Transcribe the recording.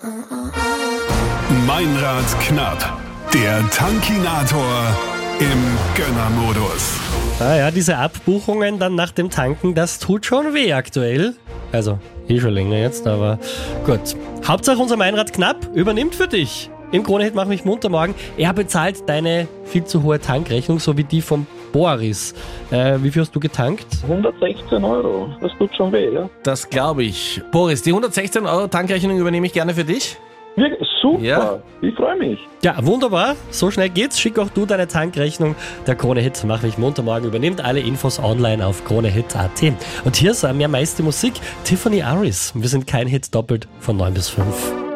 Meinrad knapp. Der Tankinator im Gönnermodus. Ja, diese Abbuchungen dann nach dem Tanken, das tut schon weh aktuell. Also, schon länger jetzt, aber gut. Hauptsache unser Meinrad knapp übernimmt für dich. Im Krone-Hit Mach mich munter morgen. Er bezahlt deine viel zu hohe Tankrechnung, so wie die vom Boris. Wie viel hast du getankt? 116 Euro. Das tut schon weh, ja? Das glaube ich. Boris, die 116 Euro Tankrechnung übernehme ich gerne für dich. Wirklich super. Ja. Ich freue mich. Ja, wunderbar. So schnell geht's. Schick auch du deine Tankrechnung. Der Krone-Hit Mach mich munter morgen übernimmt alle Infos online auf kronehit.at. Und hier ist mehr meiste Musik. Tiffany Aris. Wir sind kein Hit doppelt von 9 bis 5.